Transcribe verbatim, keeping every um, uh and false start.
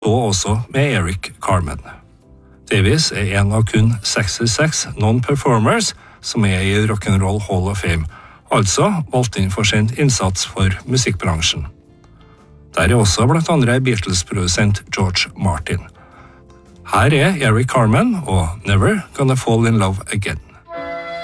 og også med Eric Carmen. Davis er en av kun sekstiseks non-performers som er i Rock'n'Roll Hall of Fame, altså valgt inn for sin innsats for musikkbransjen. Der er også blant andre Beatles-produsent George Martin. Her er Eric Carmen og Never Gonna Fall in Love Again.